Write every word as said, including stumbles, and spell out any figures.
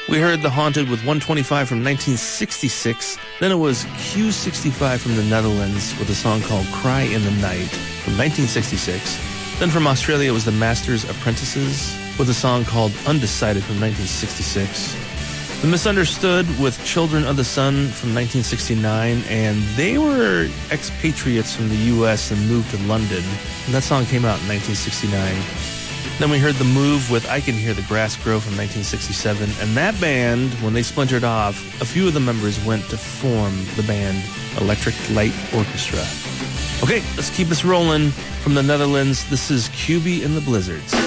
We heard The Haunted with one twenty-five from nineteen sixty-six. Then it was Q sixty-five from the Netherlands with a song called Cry in the Night from nineteen sixty-six. Then from Australia it was the Masters Apprentices with a song called Undecided from nineteen sixty-six. The Misunderstood with Children of the Sun from nineteen sixty-nine, and they were expatriates from the U S and moved to London. And that song came out in nineteen sixty-nine. Then we heard The Move with I Can Hear the Grass Grow from nineteen sixty-seven. And that band, when they splintered off, a few of the members went to form the band Electric Light Orchestra. Okay, let's keep this rolling. From the Netherlands, this is Q B and the Blizzards.